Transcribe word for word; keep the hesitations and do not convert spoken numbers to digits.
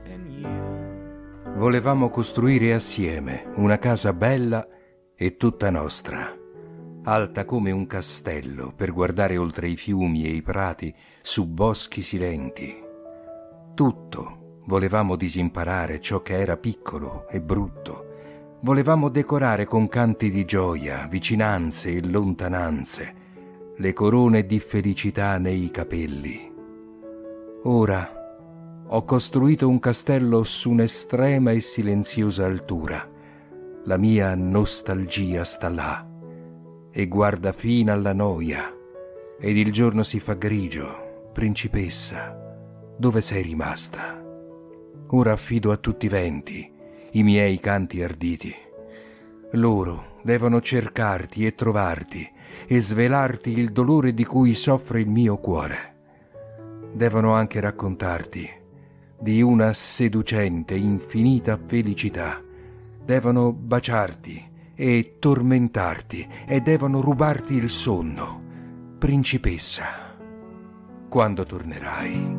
Volevamo costruire assieme una casa bella e tutta nostra, alta come un castello per guardare oltre i fiumi e i prati su boschi silenti. Tutto volevamo disimparare ciò che era piccolo e brutto. Volevamo decorare con canti di gioia, vicinanze e lontananze, le corone di felicità nei capelli. Ora ho costruito un castello su un'estrema e silenziosa altura. La mia nostalgia sta là e guarda fino alla noia, ed il giorno si fa grigio. Principessa, dove sei rimasta? Ora affido a tutti i venti i miei canti arditi. Loro devono cercarti e trovarti e svelarti il dolore di cui soffre il mio cuore. Devono anche raccontarti di una seducente, infinita felicità. Devono baciarti e tormentarti e devono rubarti il sonno. Principessa, quando tornerai?